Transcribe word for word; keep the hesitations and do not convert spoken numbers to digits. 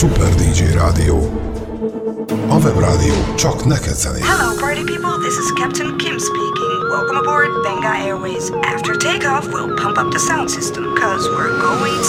Super dé dzsé Rádió. A Webrádió csak neked zenél. Hello party people, this is Captain Kim speaking. Welcome aboard Benga Airways. After takeoff, we'll pump up the sound system, cause we're going